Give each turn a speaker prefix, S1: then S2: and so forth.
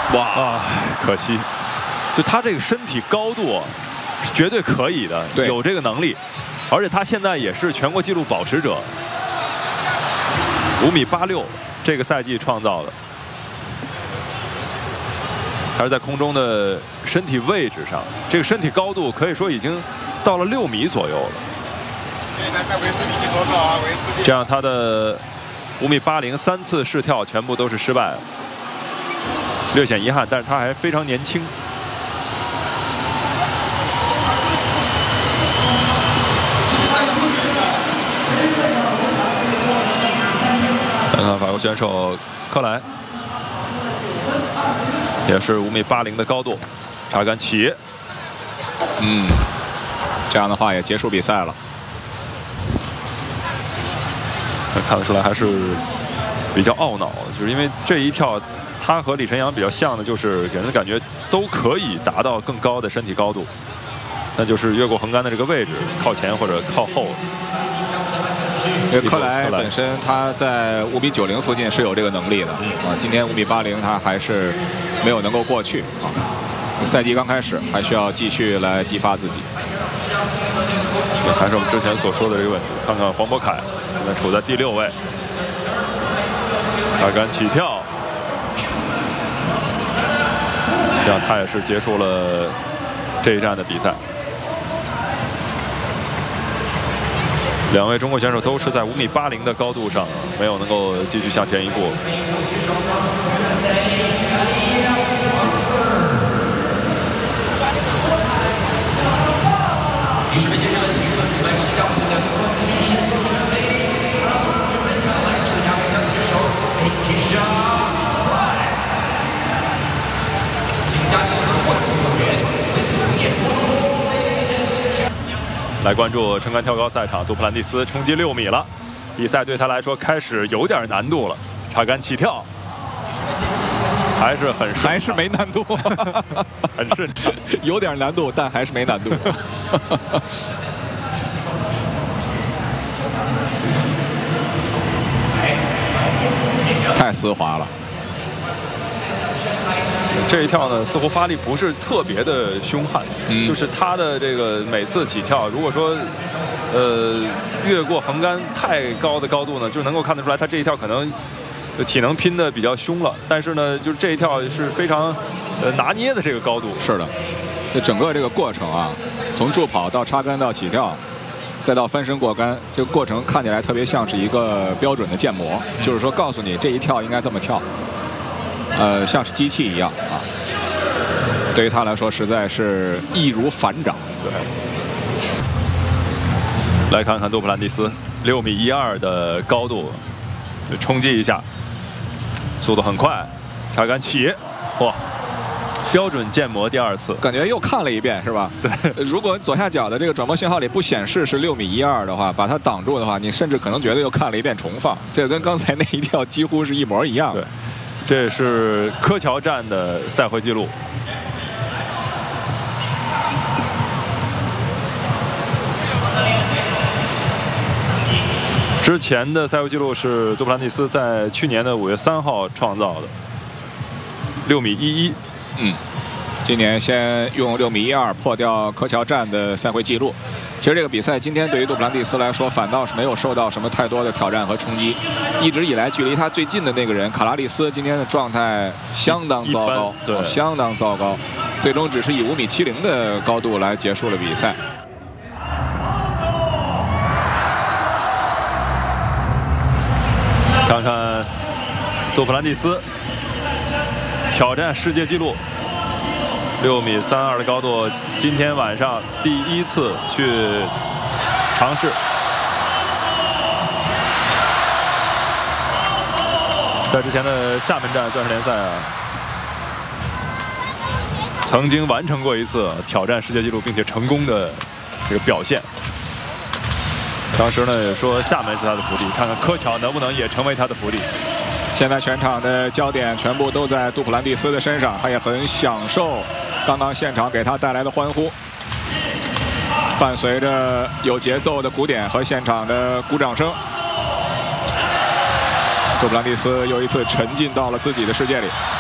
S1: 哇啊，可惜，就他这个身体高度啊，是绝对可以的，有这个能力，而且他现在也是全国纪录保持者，5.86米，这个赛季创造的。 还是在空中的身体位置上，这个身体高度可以说已经到了6米左右了。这样他的5.80米3次试跳全部都是失败了，略显遗憾，但是他还非常年轻。看看法国选手克莱。 也是5.80米的高度，插杆起，
S2: 这样的话也结束比赛了。
S1: 看得出来还是比较懊恼，就是因为这一跳，他和李晨阳比较像的，就是给人的感觉都可以达到更高的身体高度，那就是越过横杆的这个位置，靠前或者靠后。
S2: 因为克莱本身他在5.90米附近是有这个能力的今天5.80米他还是没有能够过去赛季刚开始还需要继续来激发自己。
S1: 还是我们之前所说的这个问题，看看黄渤凯现在处在第6位，插杆起跳，这样他也是结束了这一站的比赛。 2位中国选手都是在5.80米的高度上，没有能够继续向前一步。来关注撑杆跳高赛场，杜普兰蒂斯冲击6米了，比赛对他来说开始有点难度了。插杆起跳，还是很顺，
S2: 还是没难度，
S1: 很顺畅，
S2: 有点难度，但还是没难度。太丝滑了。
S1: 这一跳呢，似乎发力不是特别的凶悍，就是他的这个每次起跳，如果说，越过横杆太高的高度呢，就能够看得出来，他这一跳可能体能拼的比较凶了。但是呢，就是这一跳是非常拿捏的这个高度。
S2: 是的，这整个这个过程啊，从助跑到插杆到起跳，再到翻身过杆，这个过程看起来特别像是一个标准的建模，就是说告诉你这一跳应该这么跳。 像是机器一样啊，对于他来说实在是易如反掌。
S1: 对，来看看杜普兰蒂斯6.12米的高度，冲击一下，速度很快，插杆起，哇，标准建模第2次，
S2: 感觉又看了一遍是吧？对，如果左下角的这个转播信号里不显示是6.12米的话，把它挡住的话，你甚至可能觉得又看了一遍重放，这个跟刚才那一跳几乎是一模一样。
S1: 对。 这是柯乔站的赛会纪录。之前的赛会纪录是杜普兰蒂斯在去年的5月3号创造的，6.11米。
S2: 今年先用6.12米破掉柯乔站的赛会纪录。其实这个比赛今天对于杜普兰蒂斯来说，反倒是没有受到什么太多的挑战和冲击。一直以来距离他最近的那个人卡拉利斯，今天的状态相当糟糕，
S1: 对，
S2: 相当糟糕。最终只是以5.70米的高度来结束了比赛。
S1: 看看杜普兰蒂斯挑战世界纪录。 6.32米的高度，今天晚上第1次去尝试。在之前的厦门站钻石联赛啊，曾经完成过一次挑战世界纪录并且成功的这个表现。当时呢也说厦门是他的福地，看看柯乔能不能也成为他的福地。
S2: 现在全场的焦点全部都在杜普兰蒂斯的身上，他也很享受刚刚现场给他带来的欢呼，伴随着有节奏的鼓点和现场的鼓掌声，杜普兰蒂斯又一次沉浸到了自己的世界里。